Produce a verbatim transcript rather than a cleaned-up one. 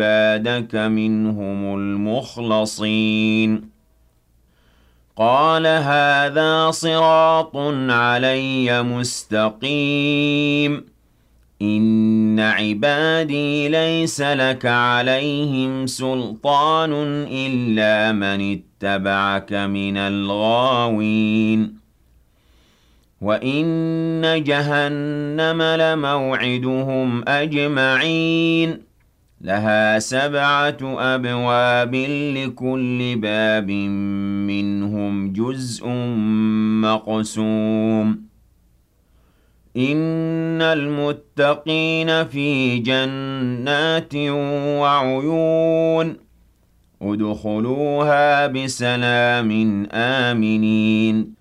عبادك منهم المخلصين قال هذا صراط علي مستقيم إن عبادي ليس لك عليهم سلطان إلا من اتبعك من الغاوين وإن جهنم لموعدهم أجمعين لها سبعة أبواب لكل باب منهم جزء مقسوم إن المتقين في جنات وعيون ادخلوها بسلام آمنين